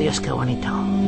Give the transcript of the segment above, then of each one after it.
Dios, qué bonito.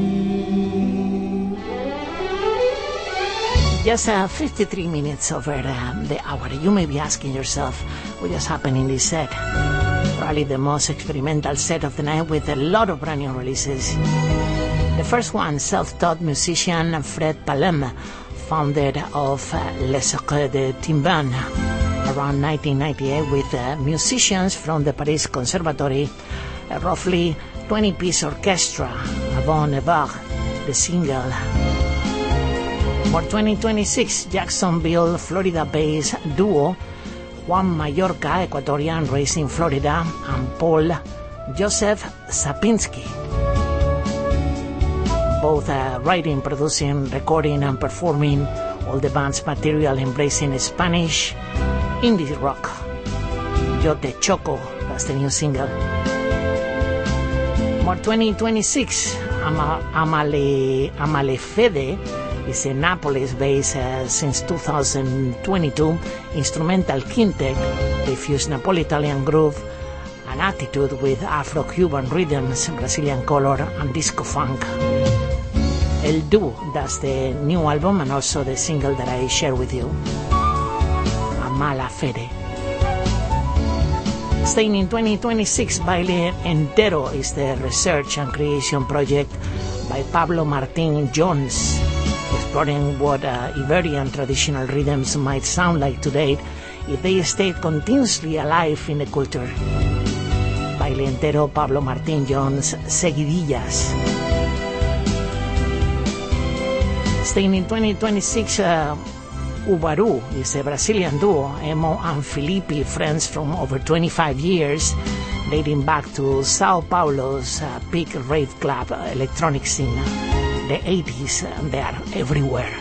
Just 53 minutes over the hour. You may be asking yourself, what just happened in this set? Probably the most experimental set of the night with a lot of brand new releases. The first one, self-taught musician Fred Palem, founder of Les Secrets de Timbain, around 1998 with musicians from the Paris Conservatory, a roughly 20-piece orchestra, Avant Nevar, the single. For 2026, Jacksonville, Florida-based duo Juan Mallorca, Ecuadorian, raised in Florida, and Paul Joseph Sapinski. Both writing, producing, recording, and performing all the band's material, embracing Spanish indie rock. Yo Te Choco, that's the new single. For 2026, Amale Fede is a Naples-based since 2022 instrumental quintet. They fuse Napolitan groove and attitude with Afro-Cuban rhythms, Brazilian color, and disco funk. El Dúo, that's the new album and also the single that I share with you, Amala Fede. Staying in 2026, Baile Entero is the research and creation project by Pablo Martín Jones, exploring what Iberian traditional rhythms might sound like today if they stayed continuously alive in the culture. Baile Entero, Pablo Martín Jones, Seguidillas. Staying in 2026, Ubaru is a Brazilian duo, Emo and Felipe, friends from over 25 years, dating back to Sao Paulo's peak rave club electronic scene. The 80s, they are everywhere.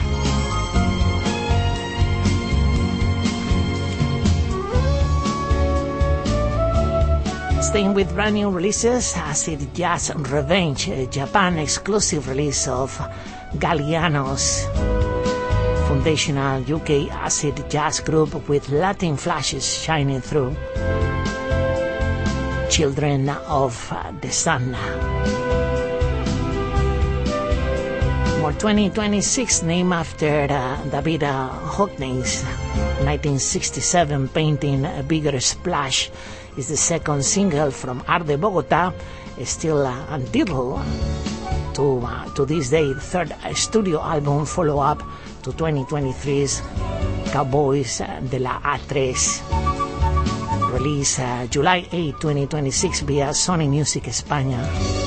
Staying with brand new releases, Acid Jazz Revenge, a Japan exclusive release of Galliano's foundational UK acid jazz group with Latin flashes shining through. Children of the Sun. For 2026, named after David Hockney's 1967 painting A Bigger Splash, is the second single from Arde Bogota, still untitled to this day, third studio album follow-up to 2023's Cowboys de la A3. Release July 8, 2026 via Sony Music España.